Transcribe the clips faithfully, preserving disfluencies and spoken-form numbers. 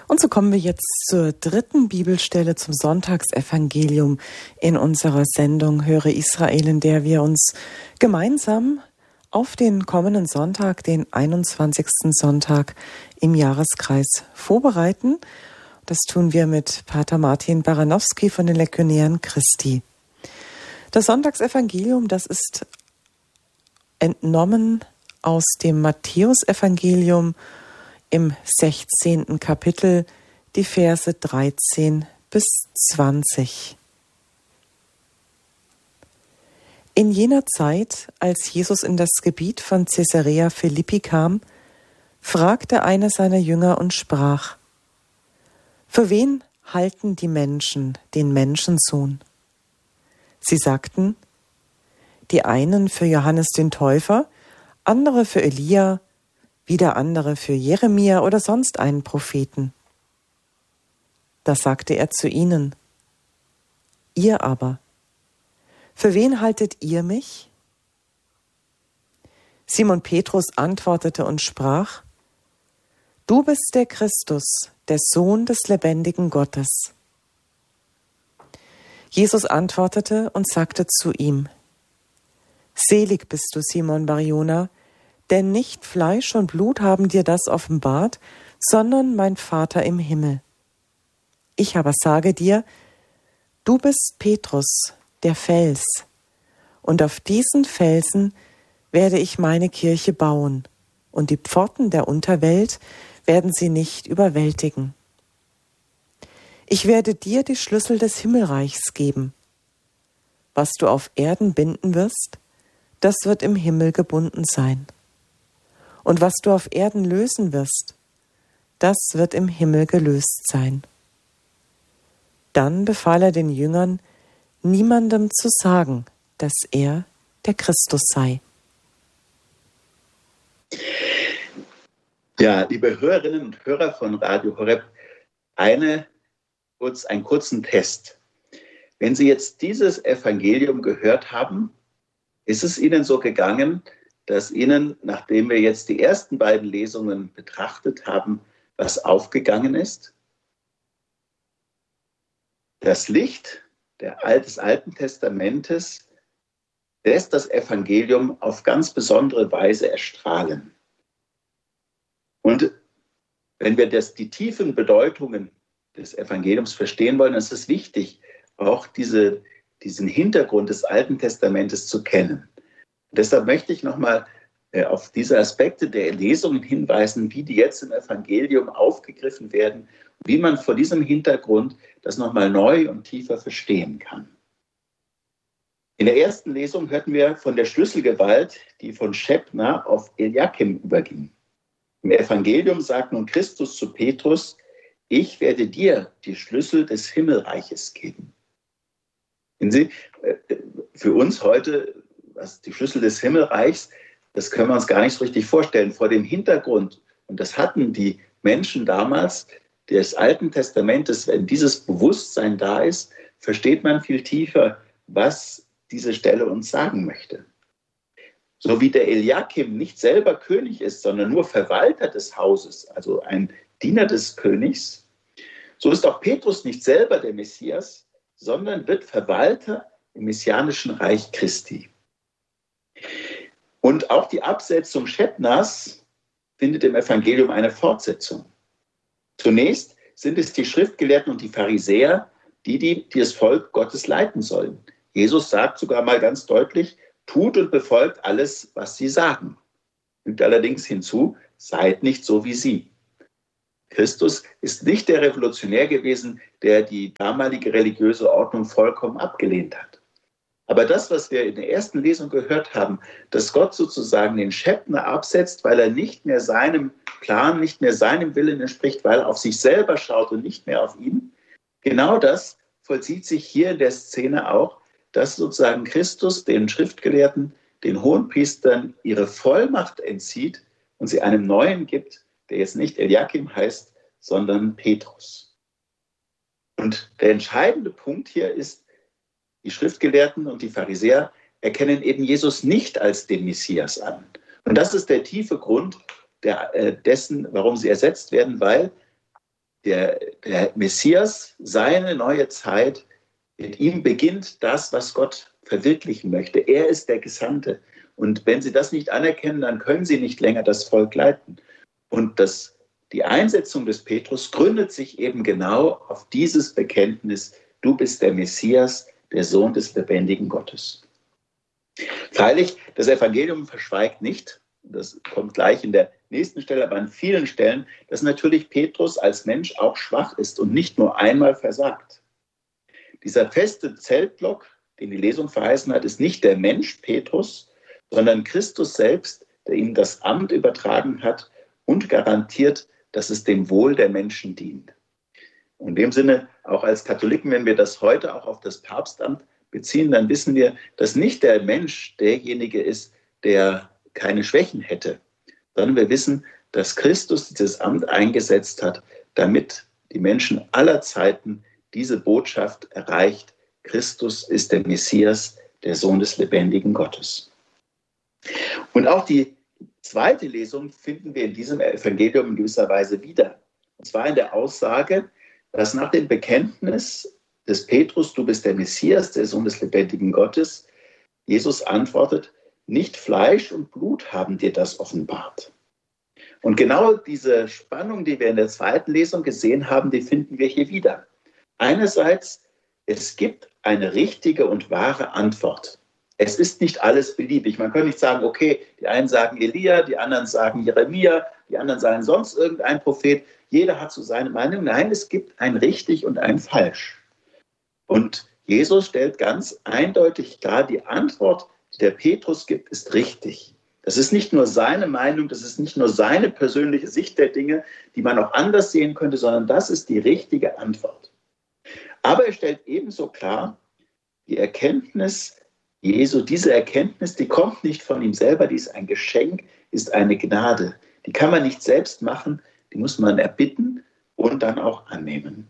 Und so kommen wir jetzt zur dritten Bibelstelle zum Sonntagsevangelium in unserer Sendung Höre Israel, in der wir uns gemeinsam auf den kommenden Sonntag, den einundzwanzigsten Sonntag im Jahreskreis vorbereiten. Das tun wir mit Pater Martin Baranowski von den Legionären Christi. Das Sonntagsevangelium, das ist entnommen aus dem Matthäusevangelium im sechzehnten Kapitel, die Verse dreizehn bis zwanzig. In jener Zeit, als Jesus in das Gebiet von Caesarea Philippi kam, fragte einer seiner Jünger und sprach: Für wen halten die Menschen den Menschensohn? Sie sagten, die einen für Johannes den Täufer, andere für Elia, wieder andere für Jeremia oder sonst einen Propheten. Da sagte er zu ihnen: Ihr aber, für wen haltet ihr mich? Simon Petrus antwortete und sprach: Du bist der Christus, der Sohn des lebendigen Gottes. Jesus antwortete und sagte zu ihm: Selig bist du, Simon Bar-Jona, denn nicht Fleisch und Blut haben dir das offenbart, sondern mein Vater im Himmel. Ich aber sage dir, du bist Petrus, der Fels, und auf diesen Felsen werde ich meine Kirche bauen, und die Pforten der Unterwelt werden sie nicht überwältigen. Ich werde dir die Schlüssel des Himmelreichs geben. Was du auf Erden binden wirst, das wird im Himmel gebunden sein. Und was du auf Erden lösen wirst, das wird im Himmel gelöst sein. Dann befahl er den Jüngern, niemandem zu sagen, dass er der Christus sei. Ja, liebe Hörerinnen und Hörer von Radio Horeb, eine, kurz, einen kurzen Test. Wenn Sie jetzt dieses Evangelium gehört haben, ist es Ihnen so gegangen, dass Ihnen, nachdem wir jetzt die ersten beiden Lesungen betrachtet haben, was aufgegangen ist? Das Licht des Alten Testamentes lässt das Evangelium auf ganz besondere Weise erstrahlen. Und wenn wir das, die tiefen Bedeutungen des Evangeliums verstehen wollen, ist es wichtig, auch diese, diesen Hintergrund des Alten Testamentes zu kennen. Und deshalb möchte ich nochmal äh, auf diese Aspekte der Lesungen hinweisen, wie die jetzt im Evangelium aufgegriffen werden, wie man vor diesem Hintergrund das nochmal neu und tiefer verstehen kann. In der ersten Lesung hörten wir von der Schlüsselgewalt, die von Schebna auf Eliakim überging. Im Evangelium sagt nun Christus zu Petrus: Ich werde dir die Schlüssel des Himmelreiches geben. Sehen Sie, für uns heute, was die Schlüssel des Himmelreichs, das können wir uns gar nicht so richtig vorstellen. Vor dem Hintergrund, und das hatten die Menschen damals des Alten Testamentes, wenn dieses Bewusstsein da ist, versteht man viel tiefer, was diese Stelle uns sagen möchte. So wie der Eliakim nicht selber König ist, sondern nur Verwalter des Hauses, also ein Diener des Königs, so ist auch Petrus nicht selber der Messias, sondern wird Verwalter im messianischen Reich Christi. Und auch die Absetzung Schebnas findet im Evangelium eine Fortsetzung. Zunächst sind es die Schriftgelehrten und die Pharisäer, die, die, die das Volk Gottes leiten sollen. Jesus sagt sogar mal ganz deutlich: Tut und befolgt alles, was sie sagen. Fügt allerdings hinzu: Seid nicht so wie sie. Christus ist nicht der Revolutionär gewesen, der die damalige religiöse Ordnung vollkommen abgelehnt hat. Aber das, was wir in der ersten Lesung gehört haben, dass Gott sozusagen den Schebner absetzt, weil er nicht mehr seinem Plan, nicht mehr seinem Willen entspricht, weil er auf sich selber schaut und nicht mehr auf ihn, genau das vollzieht sich hier in der Szene auch, dass sozusagen Christus den Schriftgelehrten, den Hohenpriestern ihre Vollmacht entzieht und sie einem Neuen gibt, der jetzt nicht Eliakim heißt, sondern Petrus. Und der entscheidende Punkt hier ist, die Schriftgelehrten und die Pharisäer erkennen eben Jesus nicht als den Messias an. Und das ist der tiefe Grund der, äh, dessen, warum sie ersetzt werden, weil der, der Messias, seine neue Zeit, mit ihm beginnt das, was Gott verwirklichen möchte. Er ist der Gesandte. Und wenn Sie das nicht anerkennen, dann können Sie nicht länger das Volk leiten. Und das, die Einsetzung des Petrus gründet sich eben genau auf dieses Bekenntnis: Du bist der Messias, der Sohn des lebendigen Gottes. Freilich, das Evangelium verschweigt nicht, das kommt gleich in der nächsten Stelle, aber an vielen Stellen, dass natürlich Petrus als Mensch auch schwach ist und nicht nur einmal versagt. Dieser feste Zeltblock, den die Lesung verheißen hat, ist nicht der Mensch Petrus, sondern Christus selbst, der ihm das Amt übertragen hat und garantiert, dass es dem Wohl der Menschen dient. In dem Sinne, auch als Katholiken, wenn wir das heute auch auf das Papstamt beziehen, dann wissen wir, dass nicht der Mensch derjenige ist, der keine Schwächen hätte, sondern wir wissen, dass Christus dieses Amt eingesetzt hat, damit die Menschen aller Zeiten diese Botschaft erreicht: Christus ist der Messias, der Sohn des lebendigen Gottes. Und auch die zweite Lesung finden wir in diesem Evangelium in gewisser Weise wieder. Und zwar in der Aussage, dass nach dem Bekenntnis des Petrus, du bist der Messias, der Sohn des lebendigen Gottes, Jesus antwortet: Nicht Fleisch und Blut haben dir das offenbart. Und genau diese Spannung, die wir in der zweiten Lesung gesehen haben, die finden wir hier wieder. Einerseits, es gibt eine richtige und wahre Antwort. Es ist nicht alles beliebig. Man kann nicht sagen, okay, die einen sagen Elia, die anderen sagen Jeremia, die anderen sagen sonst irgendein Prophet. Jeder hat so seine Meinung. Nein, es gibt ein richtig und ein falsch. Und Jesus stellt ganz eindeutig klar, die Antwort, die der Petrus gibt, ist richtig. Das ist nicht nur seine Meinung, das ist nicht nur seine persönliche Sicht der Dinge, die man auch anders sehen könnte, sondern das ist die richtige Antwort. Aber er stellt ebenso klar, die Erkenntnis Jesu, diese Erkenntnis, die kommt nicht von ihm selber, die ist ein Geschenk, ist eine Gnade. Die kann man nicht selbst machen, die muss man erbitten und dann auch annehmen.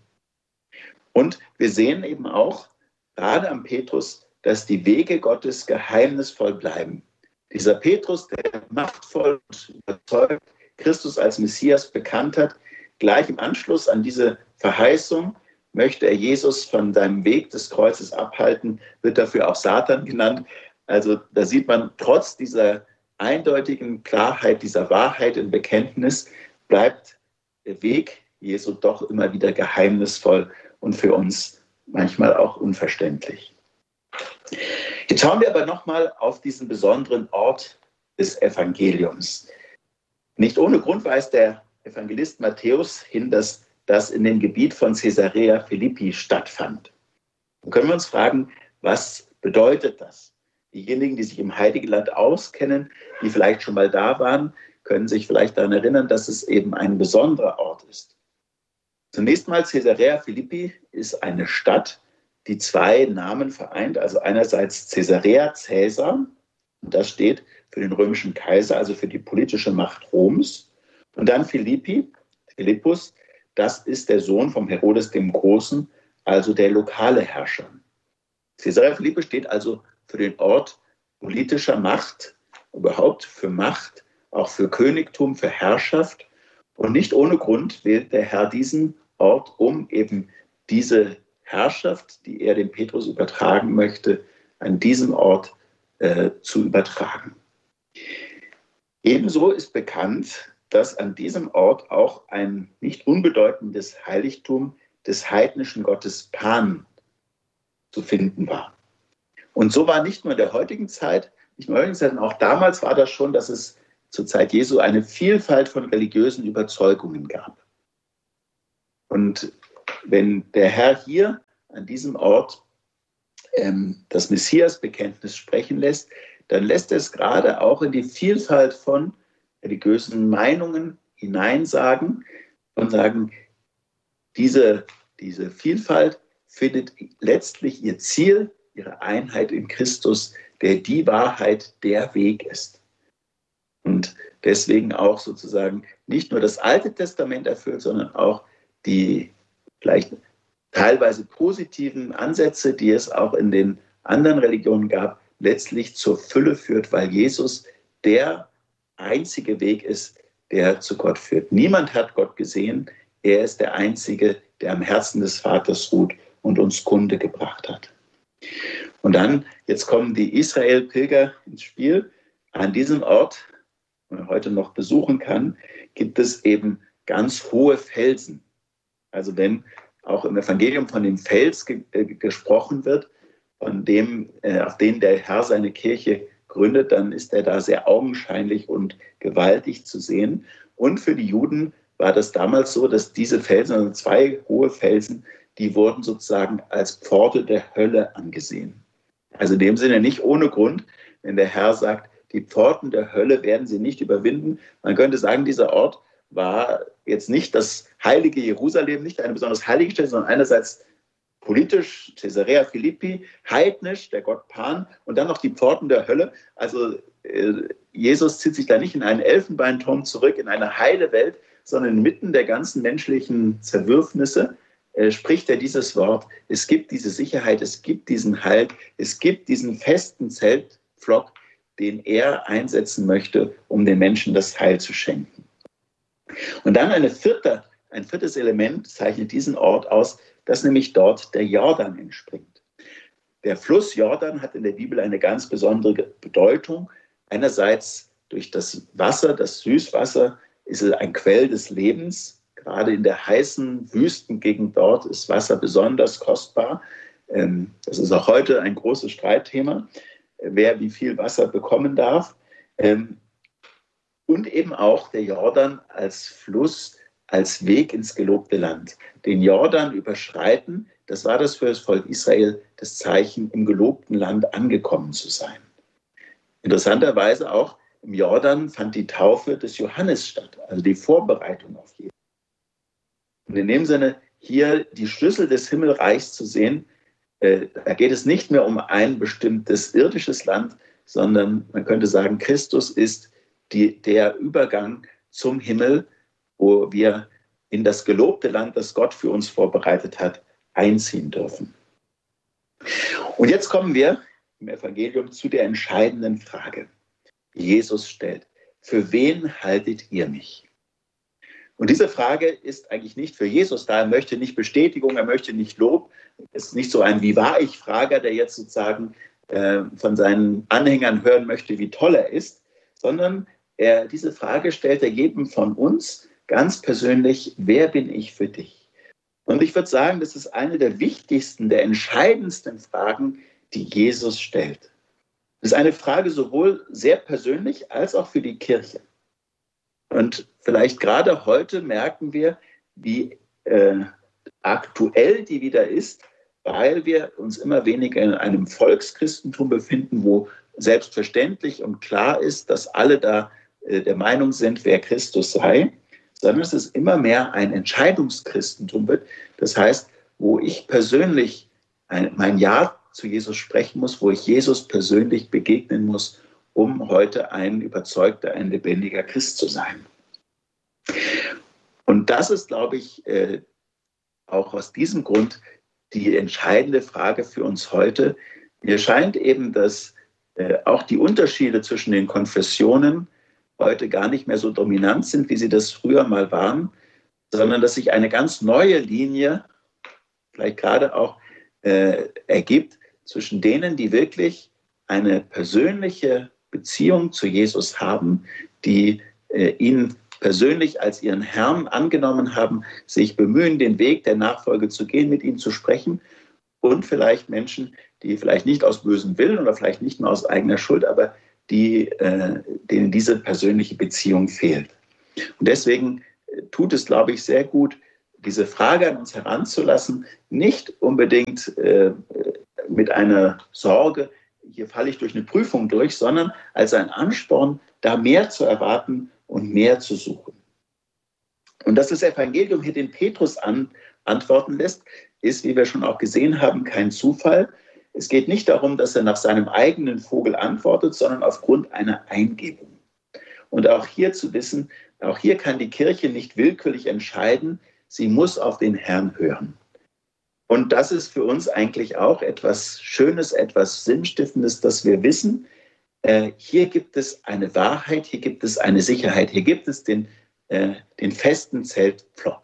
Und wir sehen eben auch, gerade am Petrus, dass die Wege Gottes geheimnisvoll bleiben. Dieser Petrus, der machtvoll und überzeugt Christus als Messias bekannt hat, gleich im Anschluss an diese Verheißung möchte er Jesus von seinem Weg des Kreuzes abhalten, wird dafür auch Satan genannt. Also da sieht man, trotz dieser eindeutigen Klarheit, dieser Wahrheit im Bekenntnis, bleibt der Weg Jesu doch immer wieder geheimnisvoll und für uns manchmal auch unverständlich. Jetzt schauen wir aber nochmal auf diesen besonderen Ort des Evangeliums. Nicht ohne Grund weist der Evangelist Matthäus hin, dass das in dem Gebiet von Caesarea Philippi stattfand. Dann können wir uns fragen, was bedeutet das? Diejenigen, die sich im Heiligen Land auskennen, die vielleicht schon mal da waren, können sich vielleicht daran erinnern, dass es eben ein besonderer Ort ist. Zunächst mal, Caesarea Philippi ist eine Stadt, die zwei Namen vereint. Also einerseits Caesarea Caesar, und das steht für den römischen Kaiser, also für die politische Macht Roms. Und dann Philippi, Philippus, das ist der Sohn vom Herodes dem Großen, also der lokale Herrscher. Caesarea Philippi steht also für den Ort politischer Macht, überhaupt für Macht, auch für Königtum, für Herrschaft. Und nicht ohne Grund wählt der Herr diesen Ort, um eben diese Herrschaft, die er dem Petrus übertragen möchte, an diesem Ort äh, zu übertragen. Ebenso ist bekannt, dass an diesem Ort auch ein nicht unbedeutendes Heiligtum des heidnischen Gottes Pan zu finden war. Und so war nicht nur in der heutigen Zeit, nicht nur in der heutigen Zeit, sondern auch damals war das schon, dass es zur Zeit Jesu eine Vielfalt von religiösen Überzeugungen gab. Und wenn der Herr hier an diesem Ort ähm, das Messias-Bekenntnis sprechen lässt, dann lässt er es gerade auch in die Vielfalt von religiösen Meinungen hineinsagen und sagen, diese, diese Vielfalt findet letztlich ihr Ziel, ihre Einheit in Christus, der die Wahrheit, der Weg ist. Und deswegen auch sozusagen nicht nur das Alte Testament erfüllt, sondern auch die vielleicht teilweise positiven Ansätze, die es auch in den anderen Religionen gab, letztlich zur Fülle führt, weil Jesus der einzige Weg ist, der zu Gott führt. Niemand hat Gott gesehen, Er ist der Einzige, der am Herzen des Vaters ruht und uns Kunde gebracht hat. Und dann, jetzt kommen die Israel-Pilger ins Spiel. An diesem Ort, den man heute noch besuchen kann, gibt es eben ganz hohe Felsen. Also wenn auch im Evangelium von dem Fels ge- äh, gesprochen wird, von dem, äh, auf den der Herr seine Kirche gründet, dann ist er da sehr augenscheinlich und gewaltig zu sehen. Und für die Juden war das damals so, dass diese Felsen, also zwei hohe Felsen, die wurden sozusagen als Pforte der Hölle angesehen. Also in dem Sinne nicht ohne Grund, wenn der Herr sagt, die Pforten der Hölle werden sie nicht überwinden. Man könnte sagen, dieser Ort war jetzt nicht das heilige Jerusalem, nicht eine besonders heilige Stätte, sondern einerseits politisch, Caesarea Philippi, heidnisch, der Gott Pan, und dann noch die Pforten der Hölle. Also äh, Jesus zieht sich da nicht in einen Elfenbeinturm zurück, in eine heile Welt, sondern inmitten der ganzen menschlichen Zerwürfnisse äh, spricht er dieses Wort. Es gibt diese Sicherheit, es gibt diesen Halt, es gibt diesen festen Zeltpflock, den er einsetzen möchte, um den Menschen das Heil zu schenken. Und dann eine vierte, ein viertes Element zeichnet diesen Ort aus, dass nämlich dort der Jordan entspringt. Der Fluss Jordan hat in der Bibel eine ganz besondere Bedeutung. Einerseits durch das Wasser, das Süßwasser, ist es ein Quell des Lebens. Gerade in der heißen Wüstengegend dort ist Wasser besonders kostbar. Das ist auch heute ein großes Streitthema, wer wie viel Wasser bekommen darf. Und eben auch der Jordan als Fluss, als Weg ins gelobte Land. Den Jordan überschreiten, das war das für das Volk Israel, das Zeichen, im gelobten Land angekommen zu sein. Interessanterweise auch im Jordan fand die Taufe des Johannes statt, also die Vorbereitung auf Jesus. Und in dem Sinne, hier die Schlüssel des Himmelreichs zu sehen, äh, da geht es nicht mehr um ein bestimmtes irdisches Land, sondern man könnte sagen, Christus ist die, der Übergang zum Himmel, wo wir in das gelobte Land, das Gott für uns vorbereitet hat, einziehen dürfen. Und jetzt kommen wir im Evangelium zu der entscheidenden Frage, die Jesus stellt. Für wen haltet ihr mich? Und diese Frage ist eigentlich nicht für Jesus da. Er möchte nicht Bestätigung, er möchte nicht Lob. Es ist nicht so ein Wie war ich Frager, der jetzt sozusagen äh, von seinen Anhängern hören möchte, wie toll er ist, sondern er, diese Frage stellt er jedem von uns ganz persönlich, wer bin ich für dich? Und ich würde sagen, das ist eine der wichtigsten, der entscheidendsten Fragen, die Jesus stellt. Das ist eine Frage sowohl sehr persönlich als auch für die Kirche. Und vielleicht gerade heute merken wir, wie äh, aktuell die wieder ist, weil wir uns immer weniger in einem Volkschristentum befinden, wo selbstverständlich und klar ist, dass alle da äh, der Meinung sind, wer Christus sei, sondern es ist immer mehr ein Entscheidungschristentum wird. Das heißt, wo ich persönlich ein, mein Ja zu Jesus sprechen muss, wo ich Jesus persönlich begegnen muss, um heute ein überzeugter, ein lebendiger Christ zu sein. Und das ist, glaube ich, äh, auch aus diesem Grund die entscheidende Frage für uns heute. Mir scheint eben, dass äh, auch die Unterschiede zwischen den Konfessionen heute gar nicht mehr so dominant sind, wie sie das früher mal waren, sondern dass sich eine ganz neue Linie vielleicht gerade auch äh, ergibt zwischen denen, die wirklich eine persönliche Beziehung zu Jesus haben, die äh, ihn persönlich als ihren Herrn angenommen haben, sich bemühen, den Weg der Nachfolge zu gehen, mit ihm zu sprechen, und vielleicht Menschen, die vielleicht nicht aus bösem Willen oder vielleicht nicht nur aus eigener Schuld, aber die, äh, denen diese persönliche Beziehung fehlt. Und deswegen tut es, glaube ich, sehr gut, diese Frage an uns heranzulassen, nicht unbedingt äh, mit einer Sorge, hier falle ich durch eine Prüfung durch, sondern als ein Ansporn, da mehr zu erwarten und mehr zu suchen. Und dass das Evangelium hier den Petrus an, antworten lässt, ist, wie wir schon auch gesehen haben, kein Zufall. Es geht nicht darum, dass er nach seinem eigenen Vogel antwortet, sondern aufgrund einer Eingebung. Und auch hier zu wissen, auch hier kann die Kirche nicht willkürlich entscheiden, sie muss auf den Herrn hören. Und das ist für uns eigentlich auch etwas Schönes, etwas Sinnstiftendes, dass wir wissen, äh, hier gibt es eine Wahrheit, hier gibt es eine Sicherheit, hier gibt es den, äh, den festen Zeltpflock.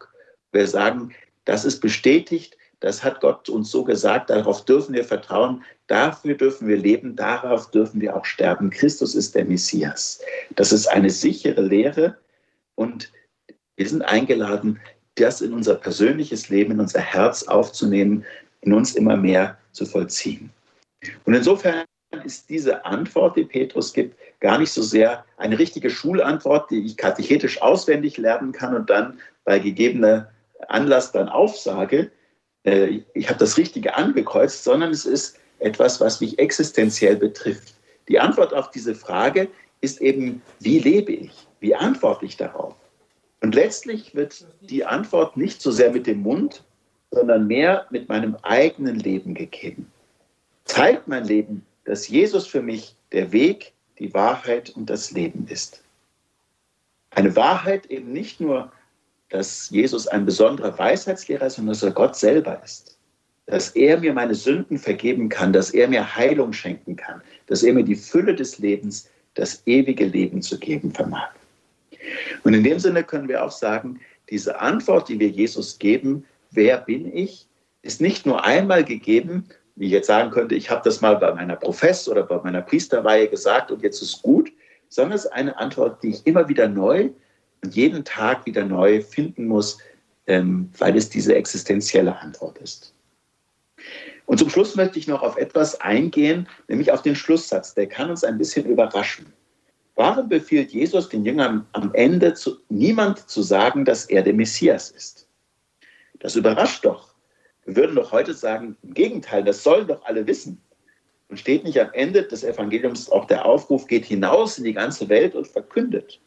Wir sagen, das ist bestätigt, das hat Gott uns so gesagt, darauf dürfen wir vertrauen, dafür dürfen wir leben, darauf dürfen wir auch sterben. Christus ist der Messias. Das ist eine sichere Lehre und wir sind eingeladen, das in unser persönliches Leben, in unser Herz aufzunehmen, in uns immer mehr zu vollziehen. Und insofern ist diese Antwort, die Petrus gibt, gar nicht so sehr eine richtige Schulantwort, die ich katechetisch auswendig lernen kann und dann bei gegebener Anlass dann aufsage, äh, ich habe das Richtige angekreuzt, sondern es ist etwas, was mich existenziell betrifft. Die Antwort auf diese Frage ist eben, wie lebe ich? Wie antworte ich darauf? Und letztlich wird die Antwort nicht so sehr mit dem Mund, sondern mehr mit meinem eigenen Leben gegeben. Zeigt mein Leben, dass Jesus für mich der Weg, die Wahrheit und das Leben ist. Eine Wahrheit eben nicht nur, dass Jesus ein besonderer Weisheitslehrer ist, sondern dass er Gott selber ist. Dass er mir meine Sünden vergeben kann, dass er mir Heilung schenken kann, dass er mir die Fülle des Lebens, das ewige Leben zu geben vermag. Und in dem Sinne können wir auch sagen, diese Antwort, die wir Jesus geben, wer bin ich, ist nicht nur einmal gegeben, wie ich jetzt sagen könnte, ich habe das mal bei meiner Profess- oder bei meiner Priesterweihe gesagt und jetzt ist gut, sondern es ist eine Antwort, die ich immer wieder neu und jeden Tag wieder neu finden muss, ähm, weil es diese existenzielle Antwort ist. Und zum Schluss möchte ich noch auf etwas eingehen, nämlich auf den Schlusssatz. Der kann uns ein bisschen überraschen. Warum befiehlt Jesus den Jüngern am Ende zu, niemand zu sagen, dass er der Messias ist? Das überrascht doch. Wir würden doch heute sagen, im Gegenteil, das sollen doch alle wissen. Und steht nicht am Ende des Evangeliums auch der Aufruf, geht hinaus in die ganze Welt und verkündet.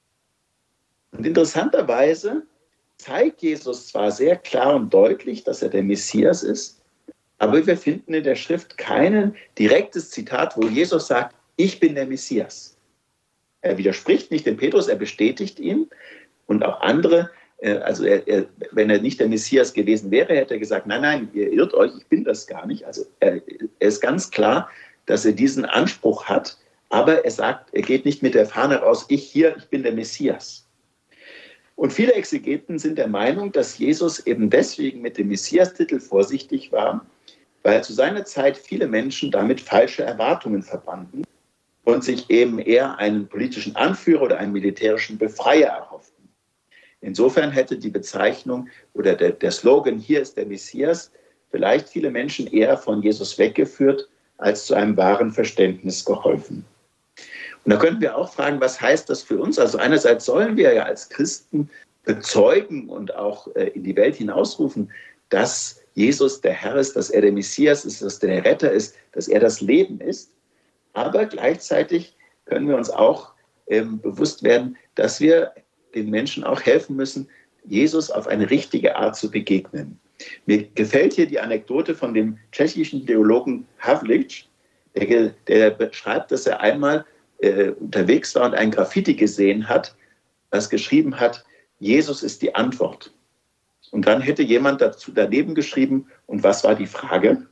Und interessanterweise zeigt Jesus zwar sehr klar und deutlich, dass er der Messias ist, aber wir finden in der Schrift kein direktes Zitat, wo Jesus sagt, ich bin der Messias. Er widerspricht nicht dem Petrus, er bestätigt ihn und auch andere. Also er, er, wenn er nicht der Messias gewesen wäre, hätte er gesagt, nein, nein, ihr irrt euch, ich bin das gar nicht. Also er, er ist ganz klar, dass er diesen Anspruch hat, aber er sagt, er geht nicht mit der Fahne raus, ich hier, ich bin der Messias. Und viele Exegeten sind der Meinung, dass Jesus eben deswegen mit dem Messias-Titel vorsichtig war, weil zu seiner Zeit viele Menschen damit falsche Erwartungen verbanden und sich eben eher einen politischen Anführer oder einen militärischen Befreier erhofften. Insofern hätte die Bezeichnung oder der, der Slogan, hier ist der Messias, vielleicht viele Menschen eher von Jesus weggeführt, als zu einem wahren Verständnis geholfen. Und da könnten wir auch fragen, was heißt das für uns? Also einerseits sollen wir ja als Christen bezeugen und auch äh, in die Welt hinausrufen, dass Jesus der Herr ist, dass er der Messias ist, dass er der Retter ist, dass er das Leben ist. Aber gleichzeitig können wir uns auch ähm, bewusst werden, dass wir den Menschen auch helfen müssen, Jesus auf eine richtige Art zu begegnen. Mir gefällt hier die Anekdote von dem tschechischen Theologen Havlík, der, der beschreibt, dass er einmal äh, unterwegs war und ein Graffiti gesehen hat, das geschrieben hat, Jesus ist die Antwort. Und dann hätte jemand dazu daneben geschrieben, und was war die Frage?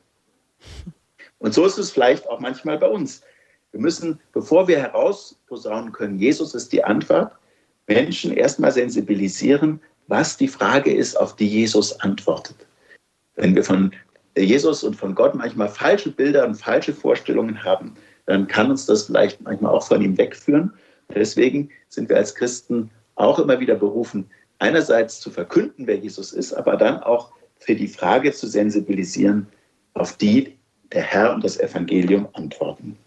Und so ist es vielleicht auch manchmal bei uns. Wir müssen, bevor wir herausposaunen können, Jesus ist die Antwort, Menschen erstmal sensibilisieren, was die Frage ist, auf die Jesus antwortet. Wenn wir von Jesus und von Gott manchmal falsche Bilder und falsche Vorstellungen haben, dann kann uns das vielleicht manchmal auch von ihm wegführen. Deswegen sind wir als Christen auch immer wieder berufen, einerseits zu verkünden, wer Jesus ist, aber dann auch für die Frage zu sensibilisieren, auf die der Herr und das Evangelium antworten.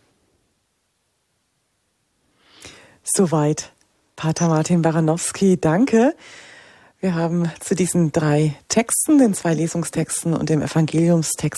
Soweit Pater Martin Baranowski, danke. Wir haben zu diesen drei Texten, den zwei Lesungstexten und dem Evangeliumstext